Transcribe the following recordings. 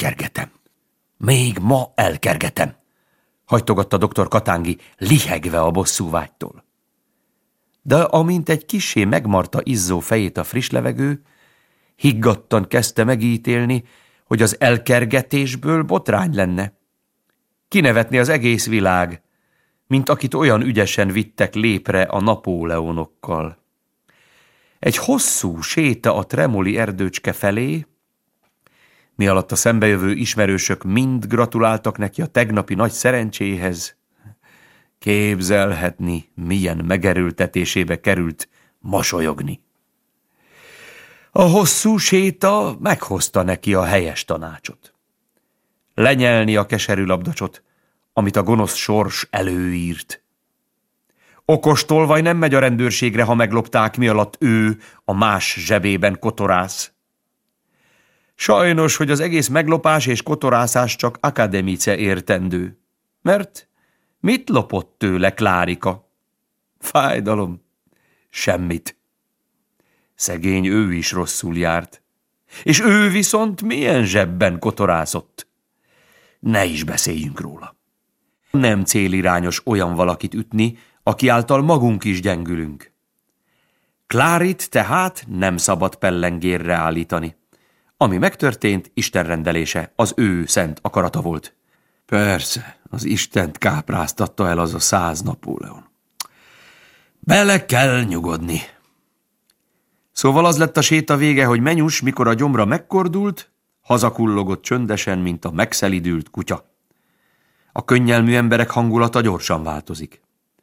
elkergetem. Még ma elkergetem, hajtogatta dr. Katángi, lihegve a bosszúvágytól. De amint egy kissé megmarta izzó fejét a friss levegő, higgadtan kezdte megítélni, hogy az elkergetésből botrány lenne. Kinevetni az egész világ, mint akit olyan ügyesen vittek lépre a Napóleonokkal. Egy hosszú séta a Tremoli erdőcske felé, mi alatt a szembejövő ismerősök mind gratuláltak neki a tegnapi nagy szerencséhez. Képzelhetni, milyen megerőltetésébe került mosolyogni. A hosszú séta meghozta neki a helyes tanácsot. Lenyelni a keserű labdacsot, amit a gonosz sors előírt. Okos tolvaj nem megy a rendőrségre, ha meglopták, mi alatt ő a más zsebében kotorász. Sajnos, hogy az egész meglopás és kotorászás csak akademice értendő. Mert mit lopott tőle Klárika? Fájdalom. Semmit. Szegény ő is rosszul járt. És ő viszont milyen zsebben kotorászott. Ne is beszéljünk róla. Nem célirányos olyan valakit ütni, aki által magunk is gyengülünk. Klárit tehát nem szabad pellengérre állítani. Ami megtörtént, Isten rendelése, az ő szent akarata volt. Persze, az Istent kápráztatta el az a 100 Napóleon. Bele kell nyugodni. Szóval az lett a séta vége, hogy Menyus, mikor a gyomra megkordult, hazakullogott csöndesen, mint a megszelidült kutya. A könnyelmű emberek hangulata gyorsan változik.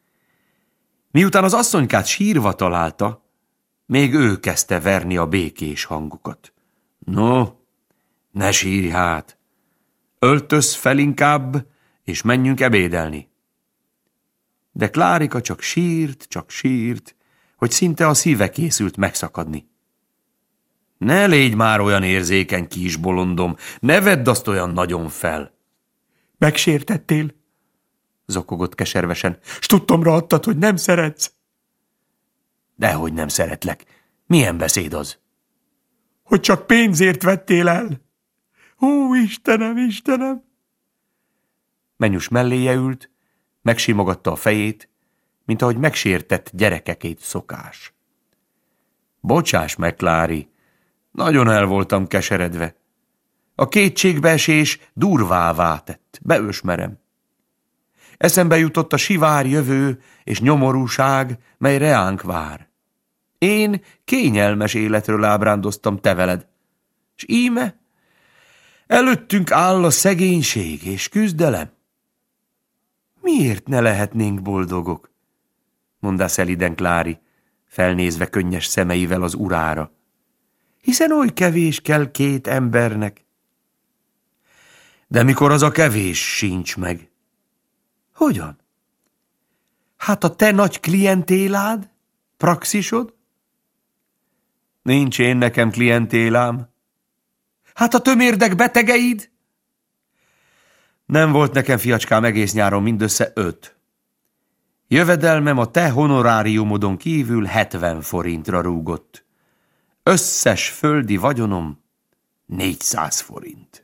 Miután az asszonykát sírva találta, még ő kezdte verni a békés hangukat. No, ne sírj hát! Öltöz fel inkább, és menjünk ebédelni. De Klárika csak sírt, hogy szinte a szíve készült megszakadni. Ne légy már olyan érzékeny, kis bolondom, ne vedd azt olyan nagyon fel. Megsértettél? Zokogott keservesen. S tudtomra adtad, hogy nem szeretsz. Dehogy nem szeretlek. Milyen beszéd az? Hogy csak pénzért vettél el. Ó, Istenem, Istenem! Menyus melléje ült, megsimogatta a fejét, mint ahogy megsértett gyerekekét szokás. Bocsáss meg, Klári, nagyon el voltam keseredve. A kétségbeesés durvává tett, beösmerem. Eszembe jutott a sivár jövő és nyomorúság, mely reánk vár. Én kényelmes életről ábrándoztam te veled, s íme előttünk áll a szegénység és küzdelem. Miért ne lehetnénk boldogok? Mondta szeliden Klári, felnézve könnyes szemeivel az urára. Hiszen oly kevés kell két embernek. De mikor az a kevés sincs meg? Hogyan? Hát a te nagy klientélád, praxisod? Nincs én nekem klientélám. Hát a tömérdek betegeid? Nem volt nekem, fiacskám, egész nyáron mindössze 5. Jövedelmem a te honoráriumodon kívül 70 forintra rúgott. Összes földi vagyonom 400 forint.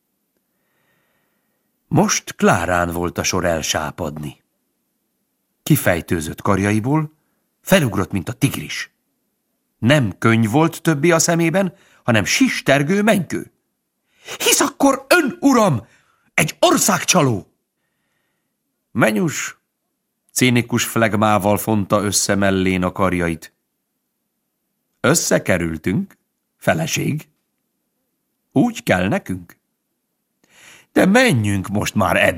Most Klárán volt a sor elsápadni. Kifejtőzött karjaiból, felugrott, mint a tigris. Nem könyv volt többi a szemében, hanem sistergő menykő. Hisz akkor ön, uram, egy országcsaló! Menyus cínikus flegmával fonta össze mellén a karjait. Összekerültünk, feleség. Úgy kell nekünk. De menjünk most már